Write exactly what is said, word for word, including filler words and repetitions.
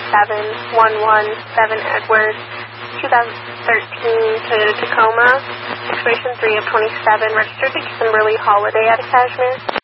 seven one one seven Edward, twenty thirteen Toyota Tacoma, expiration three of twenty-seven, registered to Kimberly Holiday out of Cashmere.